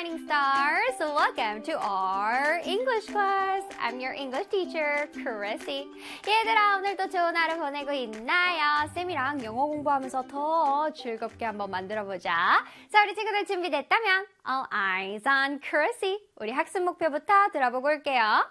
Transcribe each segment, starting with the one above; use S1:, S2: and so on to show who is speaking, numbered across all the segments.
S1: Shining Stars. Welcome to our English class. I'm your English teacher, Chrissy. 얘들아, 오늘도 좋은 하루 보내고 있나요? 쌤이랑 영어 공부하면서 더 즐겁게 한번 만들어보자. 자, 우리 친구들 준비됐다면 All eyes on Chrissy. 우리 학습 목표부터 들어보고 올게요.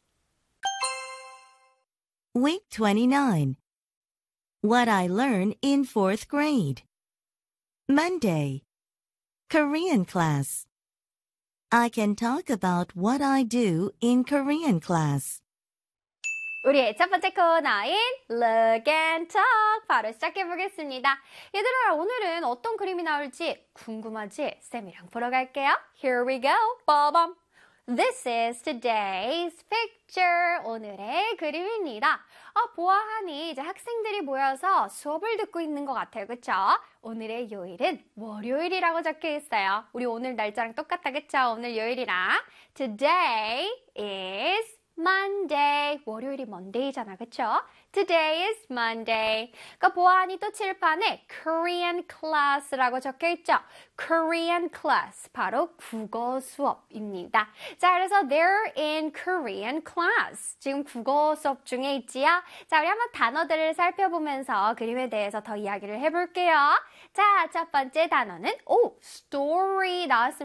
S2: Week 29. What I learned in 4th grade. Monday. Korean class. I can talk about what I do in Korean class.
S1: 우리의 첫 번째 코너인 Look and Talk 바로 시작해보겠습니다. 얘들아, 오늘은 어떤 그림이 나올지 궁금하지? 쌤이랑 보러 갈게요. Here we go. 빠밤. This is today's picture. 오늘의 그림입니다. 보아하니 이제 학생들이 모여서 수업을 듣고 있는 것 같아요. 그쵸? 오늘의 요일은 월요일이라고 적혀 있어요. 우리 오늘 날짜랑 똑같다. 그쵸? 오늘 요일이랑. Today is Monday. 월요일이 Monday잖아. 그쵸? Today is Monday. 그러니까 보아하니 또 칠판에 Korean class라고 적혀 있죠. Korean class. 바로 국어 수업입니다. 자, 그래서 they're in Korean class. 지금 국어 수업 중에 있지요? 자, 우리 한번 단어들을 살펴보면서 그림에 대해서 더 이야기를 해볼게요. 자, 첫 번째 단어는 story 나왔습니다.